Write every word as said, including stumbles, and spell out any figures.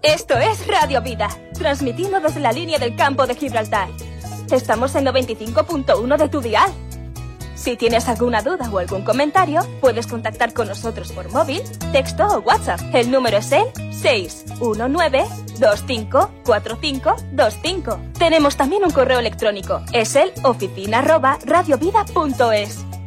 Esto es Radio Vida, transmitiendo desde la línea del campo de Gibraltar. Estamos en noventa y cinco punto uno de tu dial. Si tienes alguna duda o algún comentario, puedes contactar con nosotros por móvil, texto o WhatsApp. El número es el seis uno nueve, dos cinco cuatro cinco dos cinco. Tenemos también un correo electrónico, es el oficina arroba radiovida punto es.